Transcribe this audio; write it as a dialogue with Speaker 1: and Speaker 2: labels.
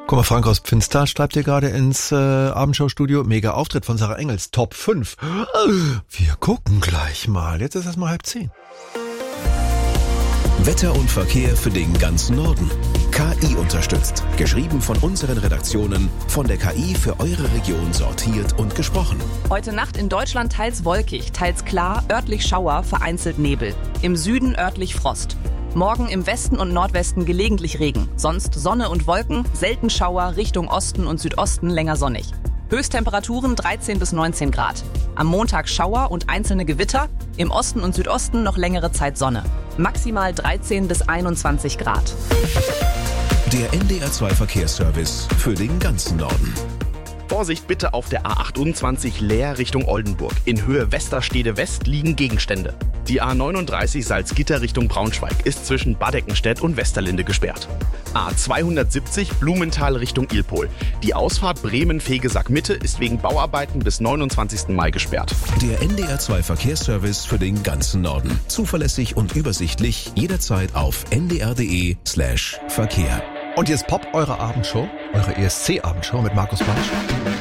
Speaker 1: Guck mal, Frank aus Pfinster schreibt hier gerade ins Abendschau-Studio. Mega Auftritt von Sarah Engels. Top 5. Wir gucken gleich mal. Jetzt ist es mal 9:30.
Speaker 2: Wetter und Verkehr für den ganzen Norden. KI unterstützt. Geschrieben von unseren Redaktionen. Von der KI für eure Region sortiert und gesprochen.
Speaker 3: Heute Nacht in Deutschland teils wolkig, teils klar, örtlich Schauer, vereinzelt Nebel. Im Süden örtlich Frost. Morgen im Westen und Nordwesten gelegentlich Regen. Sonst Sonne und Wolken, selten Schauer, Richtung Osten und Südosten länger sonnig. Höchsttemperaturen 13 bis 19 Grad. Am Montag Schauer und einzelne Gewitter. Im Osten und Südosten noch längere Zeit Sonne. Maximal 13 bis 21 Grad.
Speaker 2: Der NDR2 Verkehrsservice für den ganzen Norden.
Speaker 4: Vorsicht bitte auf der A28 Leer Richtung Oldenburg. In Höhe Westerstede West liegen Gegenstände. Die A39 Salzgitter Richtung Braunschweig ist zwischen Badeckenstedt und Westerlinde gesperrt. A270 Blumenthal Richtung Ilpol. Die Ausfahrt Bremen-Fegesack Mitte ist wegen Bauarbeiten bis 29. Mai gesperrt.
Speaker 2: Der NDR2 Verkehrsservice für den ganzen Norden. Zuverlässig und übersichtlich jederzeit auf ndr.de/Verkehr.
Speaker 1: Und jetzt Pop, eure Abendshow, eure ESC-Abendshow mit Markus Bartsch.